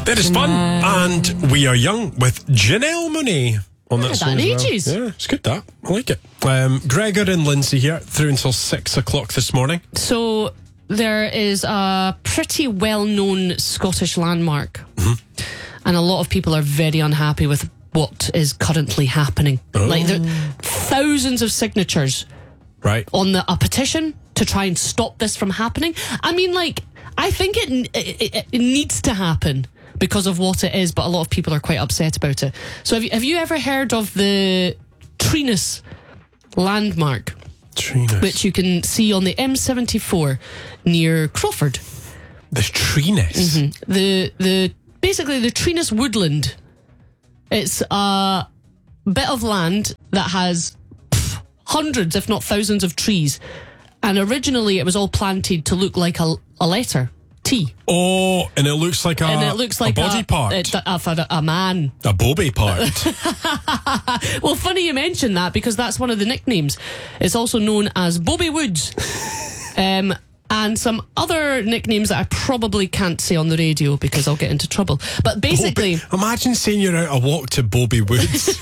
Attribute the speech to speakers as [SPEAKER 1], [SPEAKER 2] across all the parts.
[SPEAKER 1] That is fun. And We Are Young with Janelle Monáe on that song as well.
[SPEAKER 2] Ages.
[SPEAKER 1] Yeah, it's good, that. I like it. Gregor and Lindsay here through until 6 o'clock this morning.
[SPEAKER 2] So there is a pretty well-known Scottish landmark, and a lot of people are very unhappy with what is currently happening. Like, there are thousands of signatures on a petition to try and stop this from happening. I mean, like, I think it needs to happen because of what it is, but a lot of people are quite upset about it. So have you ever heard of the Treenus landmark?
[SPEAKER 1] Treenus.
[SPEAKER 2] Which you can see on the M74 near Crawford.
[SPEAKER 1] The Treenus?
[SPEAKER 2] Basically the Treenus woodland. It's a bit of land that has hundreds, if not thousands, of trees. And originally it was all planted to look like a letter. T.
[SPEAKER 1] Oh, and it looks like a body part.
[SPEAKER 2] A man.
[SPEAKER 1] A bobby part.
[SPEAKER 2] Well, funny you mention that, because that's one of the nicknames. It's also known as Bobby Woods. And some other nicknames that I probably can't say on the radio because I'll get into trouble. But basically...
[SPEAKER 1] Imagine saying you're out a walk to Bobby Woods.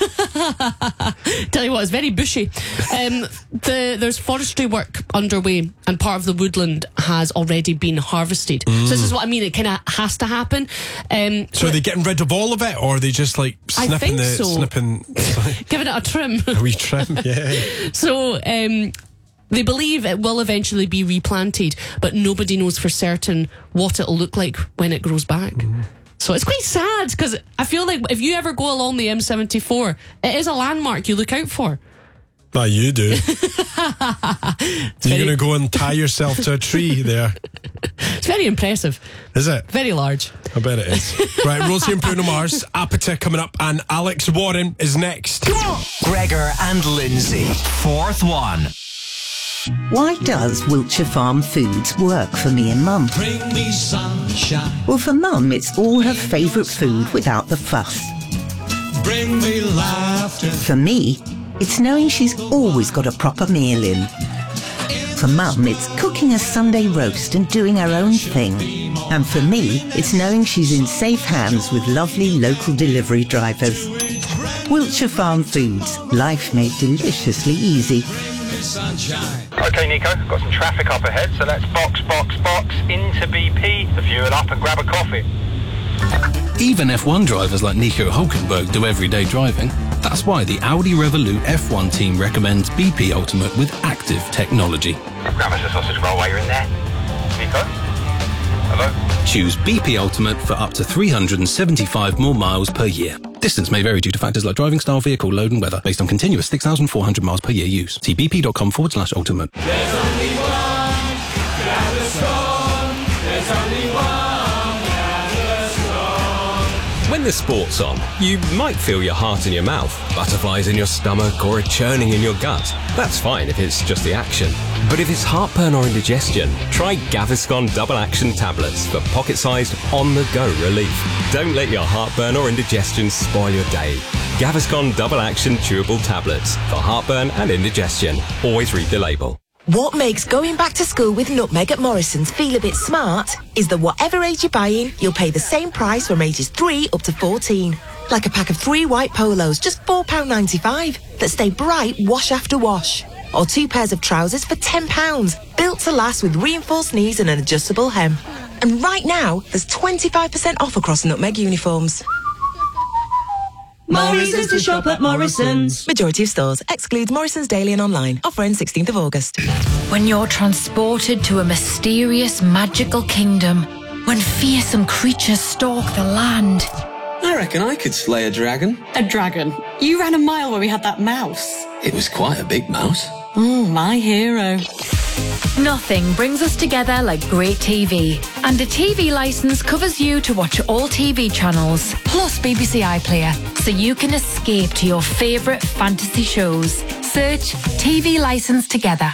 [SPEAKER 2] Tell you what, it's very bushy. There's forestry work underway, and part of the woodland has already been harvested. So this is what I mean, it kind of has to happen.
[SPEAKER 1] So are they getting rid of all of it, or are they just like snipping
[SPEAKER 2] giving it a trim?
[SPEAKER 1] A wee trim, yeah.
[SPEAKER 2] So... they believe it will eventually be replanted, but nobody knows for certain what it'll look like when it grows back. So it's quite sad, because I feel like if you ever go along the M74, it is a landmark you look out for.
[SPEAKER 1] Well, you do. You're going to go and tie yourself to a tree there.
[SPEAKER 2] It's very impressive.
[SPEAKER 1] Is it?
[SPEAKER 2] Very large.
[SPEAKER 1] I bet it is. Right, Rosie and Bruno Mars, Apata coming up, and Alex Warren is next.
[SPEAKER 3] Come on! Gregor and Lindsay, fourth one.
[SPEAKER 4] Why does Wiltshire Farm Foods work for me and Mum?
[SPEAKER 5] Bring me sunshine.
[SPEAKER 4] Well, for Mum, it's all her favourite food without the fuss.
[SPEAKER 5] Bring me laughter.
[SPEAKER 4] For me, it's knowing she's always got a proper meal in. For Mum, it's cooking a Sunday roast and doing her own thing. And for me, it's knowing she's in safe hands with lovely local delivery drivers. Wiltshire Farm Foods, life made deliciously easy.
[SPEAKER 6] Okay, Nico, got some traffic up ahead, so let's box into BP, the fuel up and grab a coffee.
[SPEAKER 7] Even F1 drivers like Nico Hulkenberg do everyday driving. That's why the Audi Revolut F1 team recommends BP Ultimate with active technology.
[SPEAKER 6] Grab us a sausage roll while you're in there. Nico? Hello?
[SPEAKER 7] Choose BP Ultimate for up to 375 more miles per year. Distance may vary due to factors like driving style, vehicle load and weather, based on continuous 6,400 miles per year use. See bp.com/ultimate.
[SPEAKER 5] There's only one Gaviscon. There's only one Gaviscon.
[SPEAKER 8] When the sport's on, you might feel your heart in your mouth, butterflies in your stomach, or a churning in your gut. That's fine if it's just the action. But if it's heartburn or indigestion, try Gaviscon Double Action Tablets for pocket-sized, on-the-go relief. Don't let your heartburn or indigestion spoil your day. Gaviscon Double Action Chewable Tablets for heartburn and indigestion. Always read the label.
[SPEAKER 9] What makes going back to school with Nutmeg at Morrison's feel a bit smart is that whatever age you're buying, you'll pay the same price from ages 3 up to 14. Like a pack of 3 white polos, just £4.95, that stay bright wash after wash. Or 2 pairs of trousers for £10, built to last with reinforced knees and an adjustable hem. And right now, there's 25% off across Nutmeg uniforms.
[SPEAKER 10] More reasons to shop at Morrison's.
[SPEAKER 9] Majority of stores. Excludes Morrison's daily and online. Offer ends 16th of August.
[SPEAKER 11] When you're transported to a mysterious, magical kingdom, when fearsome creatures stalk the land.
[SPEAKER 12] I reckon I could slay a dragon.
[SPEAKER 10] A dragon? You ran a mile when we had that mouse.
[SPEAKER 12] It was quite a big mouse.
[SPEAKER 10] My hero.
[SPEAKER 11] Nothing brings us together like great TV. And a TV licence covers you to watch all TV channels, plus BBC iPlayer, so you can escape to your favourite fantasy shows. Search TV licence together.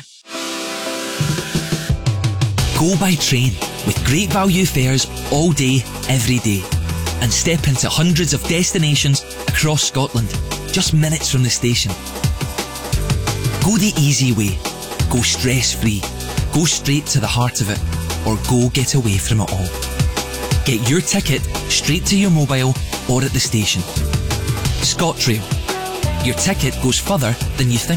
[SPEAKER 13] Go by train with great value fares all day, every day. And step into hundreds of destinations across Scotland, just minutes from the station. Go the easy way. Go stress-free. Go straight to the heart of it. Or go get away from it all. Get your ticket straight to your mobile or at the station. ScotRail. Your ticket goes further than you think.